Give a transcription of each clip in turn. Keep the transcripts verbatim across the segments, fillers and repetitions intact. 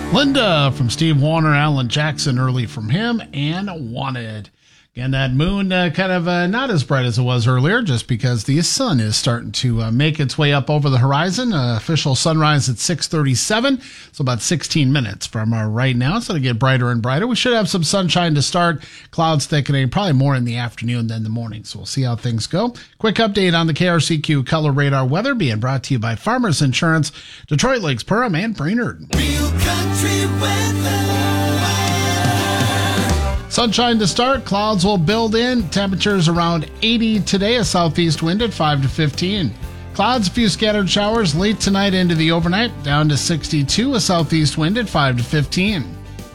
Linda from Steve Warner, Alan Jackson, early from him, and Wanted. Again, that moon uh, kind of uh, not as bright as it was earlier, just because the sun is starting to uh, make its way up over the horizon. Uh, official sunrise at six thirty-seven, so about sixteen minutes from uh, right now. So it'll get brighter and brighter. We should have some sunshine to start. Clouds thickening, probably more in the afternoon than the morning. So we'll see how things go. Quick update on the K R C Q Color Radar weather being brought to you by Farmers Insurance, Detroit Lakes, Perham, and Brainerd. Real country weather. Sunshine to start. Clouds will build in. Temperatures around eighty today. A southeast wind at five to fifteen. Clouds, a few scattered showers late tonight into the overnight. Down to sixty-two. A southeast wind at five to fifteen.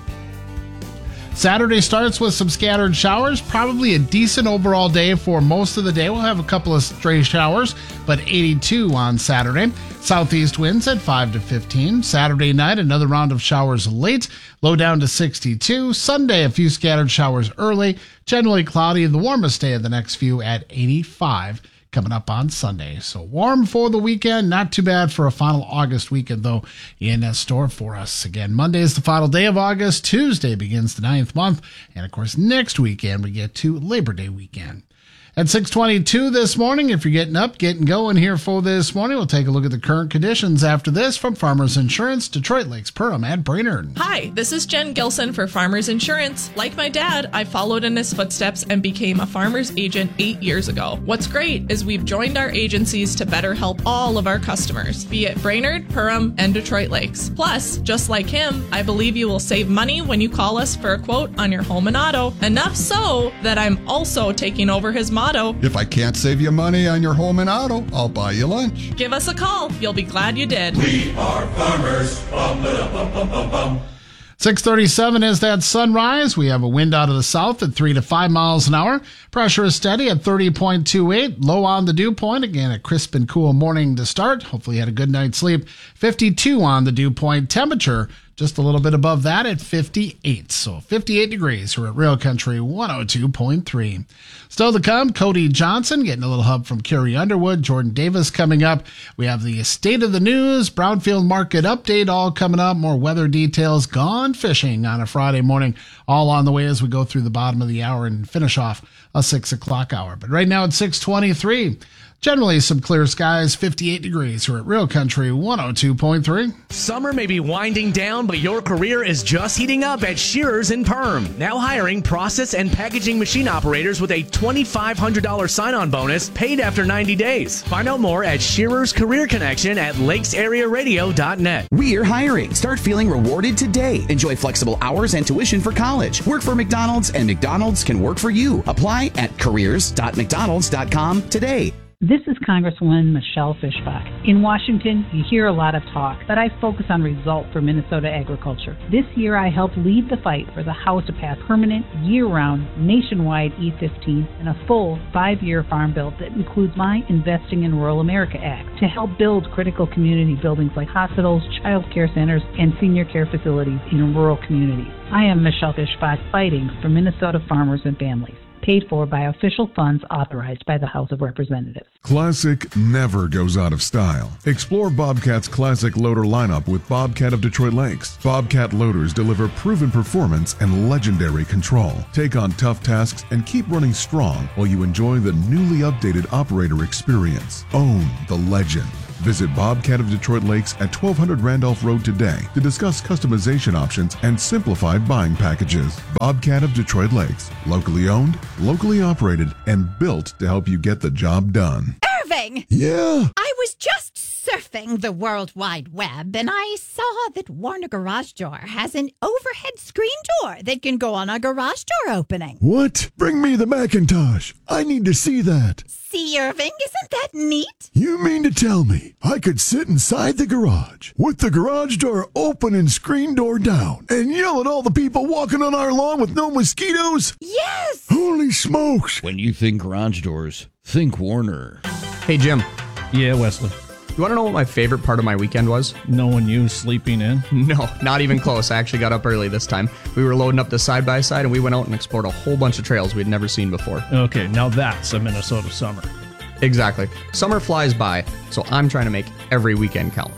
Saturday starts with some scattered showers. Probably a decent overall day for most of the day. We'll have a couple of stray showers, but eighty-two on Saturday. Southeast winds at five to fifteen. Saturday night, another round of showers late. Low down to sixty-two. Sunday, a few scattered showers early. Generally cloudy, the warmest day of the next few at eighty-five. Coming up on Sunday. So warm for the weekend. Not too bad for a final August weekend, though, in store for us. Again, Monday is the final day of August. Tuesday begins the ninth month. And, of course, next weekend we get to Labor Day weekend. At six twenty-two this morning, if you're getting up, getting going here for this morning, we'll take a look at the current conditions after this from Farmers Insurance, Detroit Lakes, Perham, and Brainerd. Hi, this is Jen Gilson for Farmers Insurance. Like my dad, I followed in his footsteps and became a farmer's agent eight years ago. What's great is we've joined our agencies to better help all of our customers, be it Brainerd, Perham, and Detroit Lakes. Plus, just like him, I believe you will save money when you call us for a quote on your home and auto. Enough so that I'm also taking over his motto. If I can't save you money on your home and auto, I'll buy you lunch. Give us a call. You'll be glad you did. We are farmers. Bum, ba-dum, bum, bum, bum, bum. six thirty-seven is that sunrise. We have a wind out of the south at three to five miles an hour. Pressure is steady at thirty point two eight. Low on the dew point. Again, a crisp and cool morning to start. Hopefully you had a good night's sleep. fifty-two on the dew point. Temperature just a little bit above that at fifty-eight. So fifty-eight degrees. We're at Real Country one oh two point three. Still to come, Cody Johnson getting a little help from Carrie Underwood. Jordan Davis coming up. We have the State of the News, Brownfield Market Update all coming up. More weather details. Gone fishing on a Friday morning. All on the way as we go through the bottom of the hour and finish off a six o'clock hour. But right now it's six twenty-three. Generally some clear skies, fifty-eight degrees. We're at Real Country one oh two point three. Summer may be winding down, but your career is just heating up at Shearers in Perham. Now hiring process and packaging machine operators with a twenty-five hundred dollars sign-on bonus paid after ninety days. Find out more at Shearers Career Connection at lakes area radio dot net. We're hiring. Start feeling rewarded today. Enjoy flexible hours and tuition for college. Work for McDonald's and McDonald's can work for you. Apply at careers dot mcdonalds dot com today. This is Congresswoman Michelle Fischbach. In Washington, you hear a lot of talk, but I focus on results for Minnesota agriculture. This year, I helped lead the fight for the House to pass permanent, year-round, nationwide E fifteen and a full five-year farm bill that includes my Investing in Rural America Act to help build critical community buildings like hospitals, child care centers, and senior care facilities in rural communities. I am Michelle Fischbach, fighting for Minnesota farmers and families. Paid for by official funds authorized by the House of Representatives. Classic never goes out of style. Explore Bobcat's classic loader lineup with Bobcat of Detroit Lakes. Bobcat loaders deliver proven performance and legendary control. Take on tough tasks and keep running strong while you enjoy the newly updated operator experience. Own the legend. Visit Bobcat of Detroit Lakes at twelve hundred Randolph Road today to discuss customization options and simplified buying packages. Bobcat of Detroit Lakes. Locally owned, locally operated, and built to help you get the job done. Irving! Yeah? I was just surfing the World Wide Web and I saw that Warner Garage Door has an overhead screen door that can go on a garage door opening. What? Bring me the Macintosh. I need to see that. See, Irving, isn't that neat? You mean to tell me I could sit inside the garage with the garage door open and screen door down and yell at all the people walking on our lawn with no mosquitoes? Yes! Holy smokes! When you think garage doors, think Warner. Hey, Jim. Yeah, Wesley. You want to know what my favorite part of my weekend was? Knowing you sleeping in? No, not even close. I actually got up early this time. We were loading up the side-by-side, and we went out and explored a whole bunch of trails we'd never seen before. Okay, now that's a Minnesota summer. Exactly. Summer flies by, so I'm trying to make every weekend count.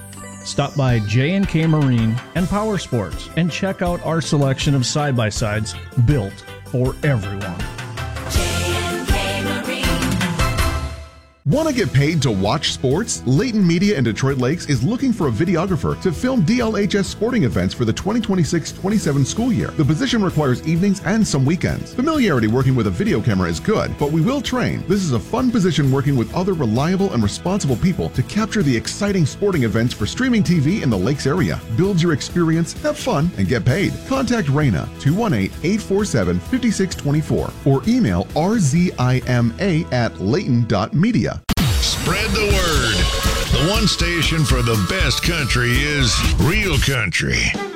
Stop by J and K Marine and Power Sports and check out our selection of side-by-sides built for everyone. Want to get paid to watch sports? Layton Media in Detroit Lakes is looking for a videographer to film D L H S sporting events for the twenty twenty-six twenty-seven school year. The position requires evenings and some weekends. Familiarity working with a video camera is good, but we will train. This is a fun position working with other reliable and responsible people to capture the exciting sporting events for streaming T V in the Lakes area. Build your experience, have fun, and get paid. Contact Raina, two one eight, eight four seven, five six two four, or email r z i m a at layton dot media. Spread the word. The one station for the best country is Real Country.